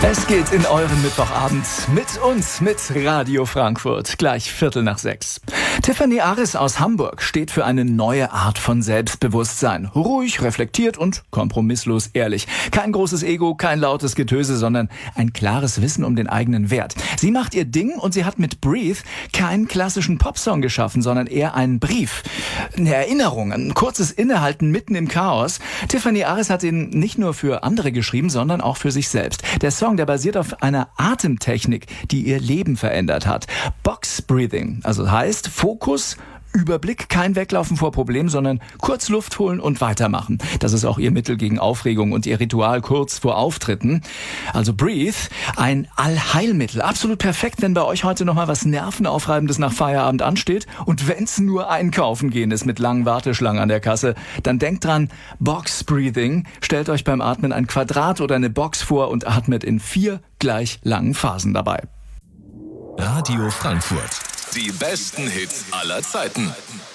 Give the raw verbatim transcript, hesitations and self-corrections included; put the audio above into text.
Es geht in euren Mittwochabend mit uns, mit Radio Frankfurt, gleich Viertel nach sechs. Tiffany Aris aus Hamburg steht für eine neue Art von Selbstbewusstsein. Ruhig, reflektiert und kompromisslos ehrlich. Kein großes Ego, kein lautes Getöse, sondern ein klares Wissen um den eigenen Wert. Sie macht ihr Ding und sie hat mit Breathe keinen klassischen Popsong geschaffen, sondern eher einen Brief. Eine Erinnerung, ein kurzes Innehalten mitten im Chaos. Tiffany Aris hat ihn nicht nur für andere geschrieben, sondern auch für sich selbst. Der Song, der basiert auf einer Atemtechnik, die ihr Leben verändert hat. Box Breathing, also heißt Fokus, Überblick, kein Weglaufen vor Problemen, sondern kurz Luft holen und weitermachen. Das ist auch ihr Mittel gegen Aufregung und ihr Ritual kurz vor Auftritten. Also Breathe, ein Allheilmittel. Absolut perfekt, wenn bei euch heute nochmal was Nervenaufreibendes nach Feierabend ansteht. Und wenn's nur einkaufen gehen ist mit langen Warteschlangen an der Kasse, dann denkt dran, Box Breathing. Stellt euch beim Atmen ein Quadrat oder eine Box vor und atmet in vier gleich langen Phasen dabei. Radio Frankfurt. Die besten Hits aller Zeiten.